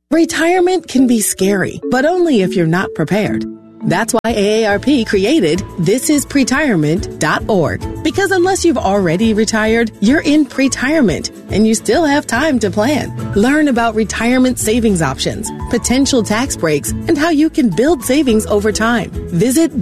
Retirement can be scary, but only if you're not prepared. That's why AARP created thisispretirement.org. Because unless you've already retired, you're in pretirement, and you still have time to plan. Learn about retirement savings options, potential tax breaks, and how you can build savings over time. Visit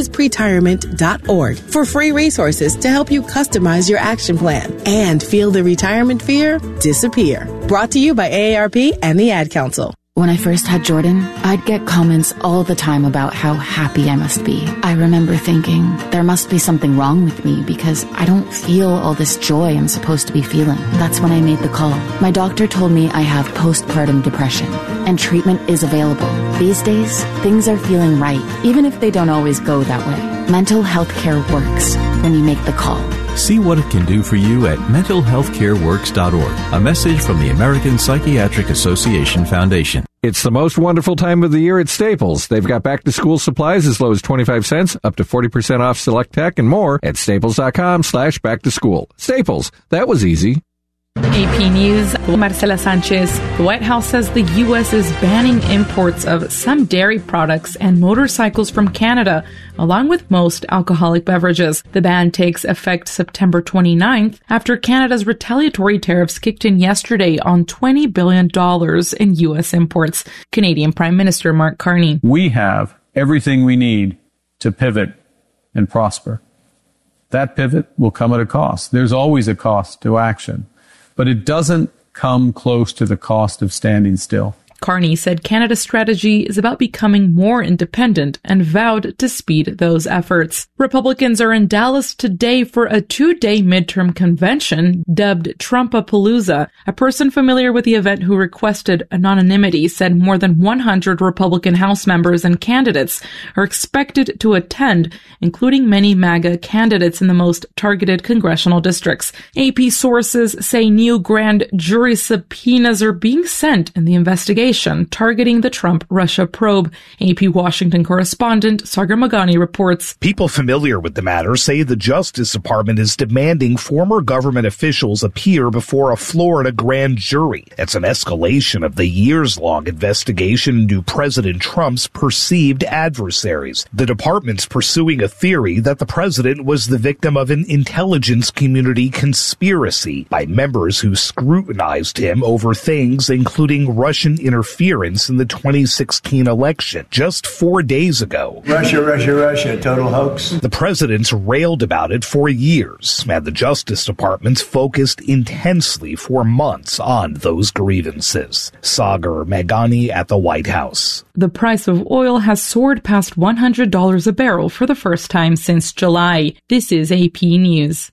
thisispretirement.org for free resources to help you customize your action plan and feel the retirement fear disappear. Brought to you by AARP and the Ad Council. When I first had Jordan, I'd get comments all the time about how happy I must be. I remember thinking, there must be something wrong with me because I don't feel all this joy I'm supposed to be feeling. That's when I made the call. My doctor told me I have postpartum depression, and treatment is available. These days, things are feeling right, even if they don't always go that way. Mental health care works when you make the call. See what it can do for you at mentalhealthcareworks.org. A message from the American Psychiatric Association Foundation. It's the most wonderful time of the year at Staples. They've got back-to-school supplies as low as 25 cents, up to 40% off select tech, and more at staples.com/back-to-school. Staples, that was easy. AP News, Marcela Sanchez. The White House says the U.S. is banning imports of some dairy products and motorcycles from Canada, along with most alcoholic beverages. The ban takes effect September 29th after Canada's retaliatory tariffs kicked in yesterday on $20 billion in U.S. imports. Canadian Prime Minister Mark Carney. We have everything we need to pivot and prosper. That pivot will come at a cost. There's always a cost to action. But it doesn't come close to the cost of standing still. Carney said Canada's strategy is about becoming more independent and vowed to speed those efforts. Republicans are in Dallas today for a 2-day midterm convention dubbed Trumpapalooza. A person familiar with the event who requested anonymity said more than 100 Republican House members and candidates are expected to attend, including many MAGA candidates in the most targeted congressional districts. AP sources say new grand jury subpoenas are being sent in the investigation targeting the Trump-Russia probe. AP Washington correspondent Sagar Magani reports. People familiar with the matter say the Justice Department is demanding former government officials appear before a Florida grand jury. It's an escalation of the years-long investigation into President Trump's perceived adversaries. The department's pursuing a theory that the president was the victim of an intelligence community conspiracy by members who scrutinized him over things including Russian interference in the 2016 election just 4 days ago. Russia, total hoax. The president's railed about it for years, and the Justice Department's focused intensely for months on those grievances. Sagar Magani at the White House. The price of oil has soared past $100 a barrel for the first time since July. This is AP News.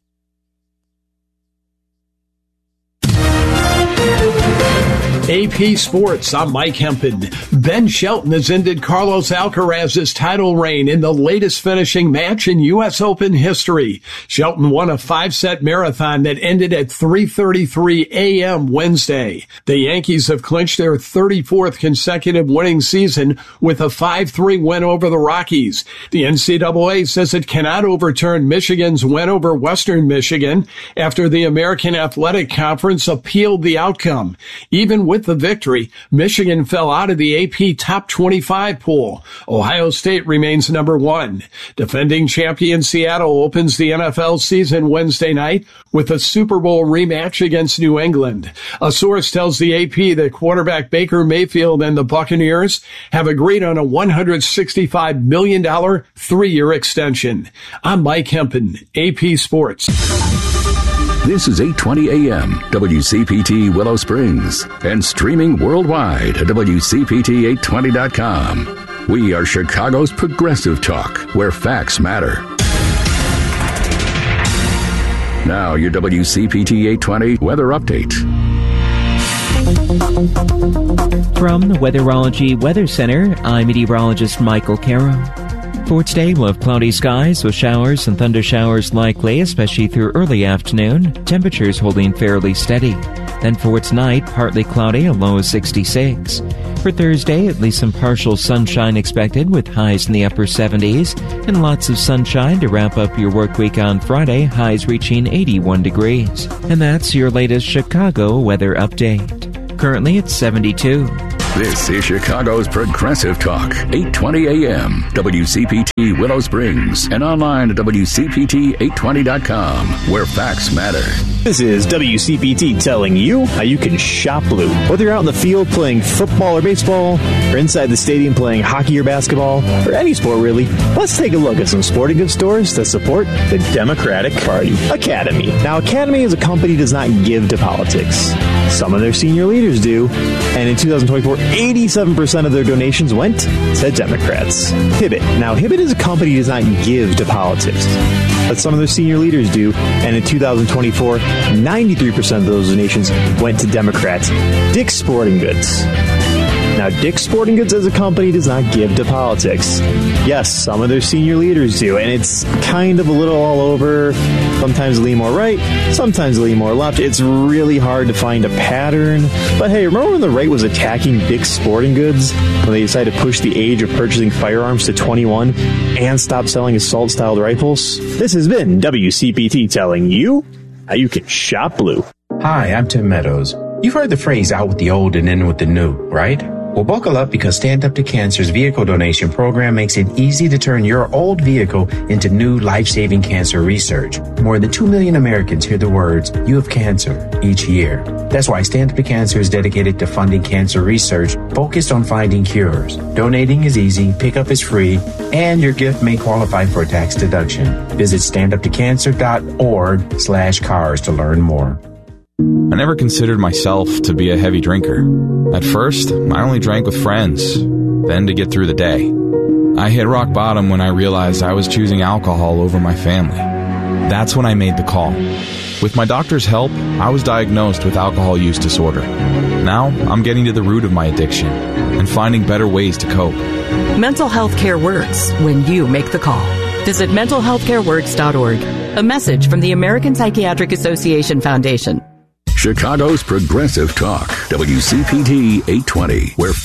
AP Sports, I'm Mike Hempen. Ben Shelton has ended Carlos Alcaraz's title reign in the latest finishing match in U.S. Open history. Shelton won a 5-set marathon that ended at 3:33 a.m. Wednesday. The Yankees have clinched their 34th consecutive winning season with a 5-3 win over the Rockies. The NCAA says it cannot overturn Michigan's win over Western Michigan after the American Athletic Conference appealed the outcome. Even with the victory, Michigan fell out of the AP Top 25 pool. Ohio State remains number 1. Defending champion Seattle opens the NFL season Wednesday night with a Super Bowl rematch against New England. A source tells the AP that quarterback Baker Mayfield and the Buccaneers have agreed on a $165 million 3-year extension. I'm Mike Hempen, AP Sports. This is 820 AM, WCPT Willow Springs, and streaming worldwide at WCPT820.com. We are Chicago's progressive talk, where facts matter. Now, your WCPT 820 weather update. From the Weatherology Weather Center, I'm meteorologist Michael Caro. For today, we'll have cloudy skies with showers and thunder showers likely, especially through early afternoon. Temperatures holding fairly steady. Then for tonight, partly cloudy, a low of 66. For Thursday, at least some partial sunshine expected with highs in the upper 70s. And lots of sunshine to wrap up your work week on Friday, highs reaching 81 degrees. And that's your latest Chicago weather update. Currently, it's 72. This is Chicago's Progressive Talk, 820 AM, WCPT Willow Springs, and online at WCPT820.com, where facts matter. This is WCPT telling you how you can shop blue. Whether you're out in the field playing football or baseball, or inside the stadium playing hockey or basketball, or any sport really, let's take a look at some sporting goods stores that support the Democratic Party. Academy. Now, Academy as a company does not give to politics. Some of their senior leaders do, and in 2024, 87% of their donations went to Democrats. Hibbett. Now, Hibbett as a company does not give to politics, but some of their senior leaders do, and in 2024, 93% of those donations went to Democrats. Dick's Sporting Goods. Now, Dick's Sporting Goods as a company does not give to politics. Yes, some of their senior leaders do, and it's kind of a little all over. Sometimes lean more right, sometimes lean more left. It's really hard to find a pattern. But hey, remember when the right was attacking Dick's Sporting Goods when they decided to push the age of purchasing firearms to 21 and stop selling assault-styled rifles? This has been WCPT telling you how you can shop blue. Hi, I'm Tim Meadows. You've heard the phrase out with the old and in with the new, right? Well, buckle up because Stand Up to Cancer's vehicle donation program makes it easy to turn your old vehicle into new life-saving cancer research. More than 2 million Americans hear the words, "You have cancer," each year. That's why Stand Up to Cancer is dedicated to funding cancer research focused on finding cures. Donating is easy, pickup is free, and your gift may qualify for a tax deduction. Visit standuptocancer.org/cars to learn more. I never considered myself to be a heavy drinker. At first, I only drank with friends, then to get through the day. I hit rock bottom when I realized I was choosing alcohol over my family. That's when I made the call. With my doctor's help, I was diagnosed with alcohol use disorder. Now, I'm getting to the root of my addiction and finding better ways to cope. Mental health care works when you make the call. Visit mentalhealthcareworks.org. A message from the American Psychiatric Association Foundation. Chicago's Progressive Talk, WCPT 820, where